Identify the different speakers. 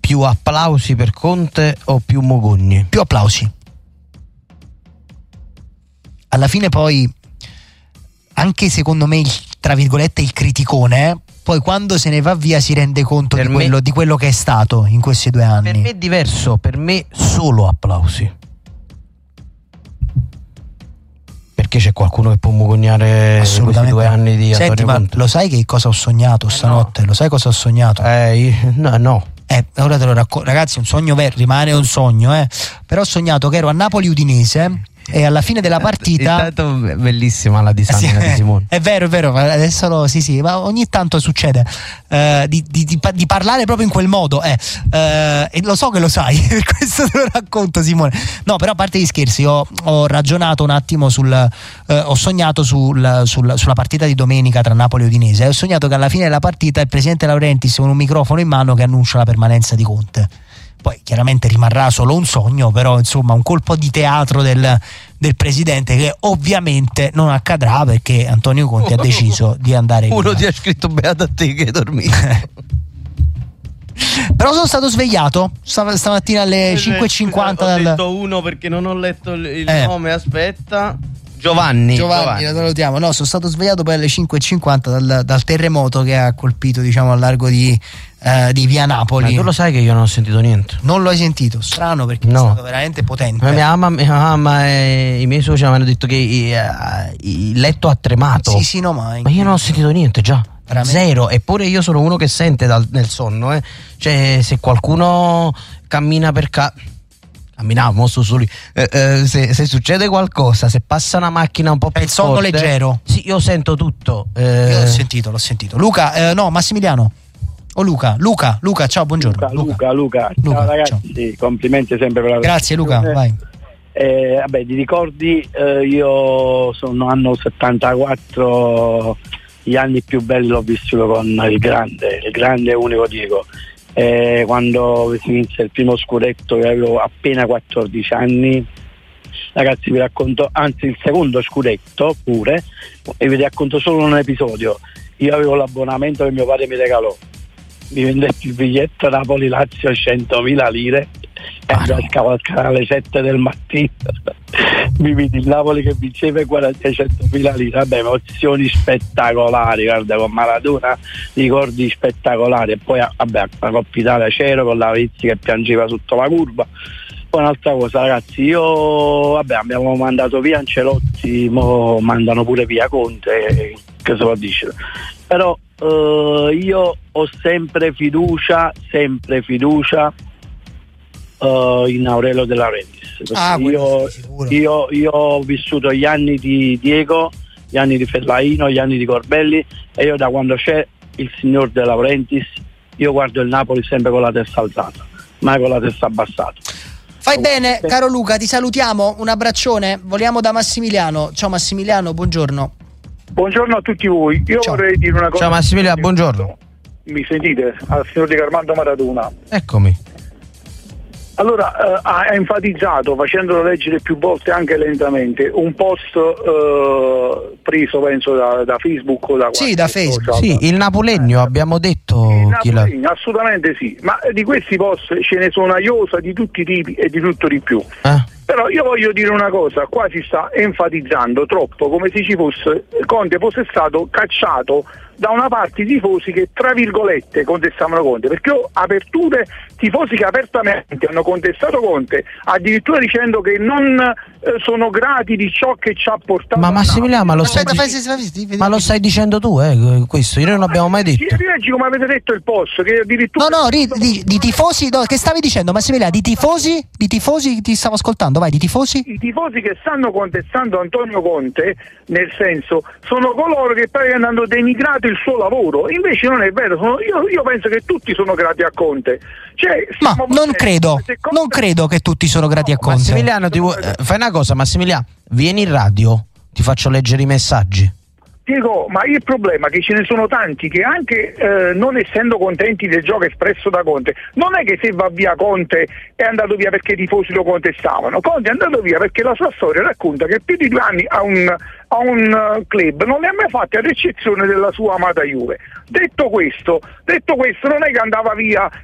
Speaker 1: Più applausi per Conte o più mogugni?
Speaker 2: Più applausi. Alla fine poi, anche secondo me, tra virgolette, il criticone, poi quando se ne va via si rende conto di quello che è stato in questi 2 anni.
Speaker 1: Per me è diverso, per me solo applausi. Perché c'è qualcuno che può mogognare questi 2 anni di Antonio Conte?
Speaker 2: Ma lo sai che cosa ho sognato stanotte?
Speaker 1: No.
Speaker 2: Lo sai cosa ho sognato?
Speaker 1: No.
Speaker 2: Ora te lo racconto. Ragazzi, un sogno rimane un sogno, però ho sognato che ero a Napoli Udinese e alla fine della partita
Speaker 1: intanto bellissima la disamina di Simone.
Speaker 2: È vero, adesso sì, ma ogni tanto succede di parlare proprio in quel modo e lo so che lo sai, per questo te lo racconto, Simone. No, però a parte gli scherzi, ho ragionato un attimo ho sognato sulla partita di domenica tra Napoli e Udinese e ho sognato che alla fine della partita il presidente Laurentiis con un microfono in mano che annuncia la permanenza di Conte. Poi chiaramente rimarrà solo un sogno, però insomma un colpo di teatro del presidente che ovviamente non accadrà perché Antonio Conte ha deciso di andare via.
Speaker 1: Uno ti ha scritto beato a te che hai dormito.
Speaker 2: Però sono stato svegliato stamattina alle 5:50.
Speaker 1: Ho detto uno perché non ho letto il nome, aspetta. Giovanni,
Speaker 2: lo salutiamo. No, sono stato svegliato poi alle 5:50 dal terremoto che ha colpito, diciamo, al largo di via Napoli.
Speaker 1: Ma tu lo sai che io non ho sentito niente?
Speaker 2: Non lo hai sentito? Strano, perché è stato veramente potente.
Speaker 1: Mia mamma e i miei suoceri mi hanno detto che il letto ha tremato.
Speaker 2: Sì, no, ma
Speaker 1: io non ho sentito niente, già.
Speaker 2: Veramente?
Speaker 1: Zero. Eppure io sono uno che sente nel sonno, Cioè, se qualcuno cammina per camminavo su lui. Se succede qualcosa, se passa una macchina un po' più
Speaker 2: sonno
Speaker 1: forte,
Speaker 2: leggero.
Speaker 1: Sì, io sento tutto.
Speaker 2: Io l'ho sentito. Luca, no, Massimiliano. O Luca, ciao, buongiorno.
Speaker 3: Luca. Ciao ragazzi, ciao. Complimenti sempre per la
Speaker 2: Grazie Luca, vai.
Speaker 3: Di ricordi, io sono anno 74, gli anni più belli l'ho vissuto con il grande unico Diego. Quando si inizia il primo scudetto, che avevo appena 14 anni, ragazzi, vi racconto, anzi il secondo scudetto pure, e vi racconto solo un episodio. Io avevo l'abbonamento che mio padre mi regalò, mi vendetti il biglietto Napoli-Lazio 100.000 lire e andavo a scavalcare alle 7 del mattino. Mi vidi il Napoli che vinceva 400.000 lire. Vabbè, emozioni spettacolari, guarda, con Maradona ricordi spettacolari. E poi vabbè, la Coppa Italia c'ero con la Vizzi che piangeva sotto la curva. Poi un'altra cosa, ragazzi, abbiamo mandato via Ancelotti, mo mandano pure via Conte, che se lo dice. Però io ho sempre fiducia in Aurelio De Laurentiis. Io ho vissuto gli anni di Diego, gli anni di Fellaino, gli anni di Corbelli, e io da quando c'è il signor De Laurentiis io guardo il Napoli sempre con la testa alzata, mai con la testa abbassata.
Speaker 2: Fai bene, caro Luca, ti salutiamo, un abbraccione, voliamo da Massimiliano. Ciao Massimiliano, buongiorno.
Speaker 4: Buongiorno a tutti voi. Io vorrei dire una cosa.
Speaker 1: Ciao Massimiliano, buongiorno.
Speaker 4: Mi sentite? Al signor Di Armando Maradona.
Speaker 1: Eccomi.
Speaker 4: Allora, ha enfatizzato, facendolo leggere più volte anche lentamente, un post preso penso da Facebook o da
Speaker 2: Sì, da Facebook.
Speaker 1: Sì, il Napolegno, abbiamo detto.
Speaker 4: Assolutamente sì, ma di questi post ce ne sono a iosa di tutti i tipi e di tutto di più. Però io voglio dire una cosa, qua si sta enfatizzando troppo come se Conte fosse stato cacciato da una parte i tifosi che tra virgolette contestavano Conte, perché ho aperture tifosi che apertamente hanno contestato Conte, addirittura dicendo che non sono grati di ciò che ci ha portato.
Speaker 1: Ma Massimiliano, ma lo stai dicendo tu, questo io non abbiamo mai detto.
Speaker 4: Leggi come avete detto il post, che addirittura
Speaker 2: di tifosi, che stavi dicendo Massimiliano, di tifosi ti stavo ascoltando, vai, di tifosi?
Speaker 4: I tifosi che stanno contestando Antonio Conte, nel senso, sono coloro che praticamente hanno denigrato il suo lavoro, invece non è vero, io penso che tutti sono grati a Conte.
Speaker 2: Ma non credo che tutti sono grati a Conte.
Speaker 1: Massimiliano, fai una cosa, Massimiliano, vieni in radio, ti faccio leggere i messaggi.
Speaker 4: Diego, ma il problema è che ce ne sono tanti che anche non essendo contenti del gioco espresso da Conte, non è che se va via Conte è andato via perché i tifosi lo contestavano. Conte è andato via perché la sua storia racconta che più di 2 anni a un club non le ha mai fatte, ad eccezione della sua amata Juve. Detto questo non è che andava via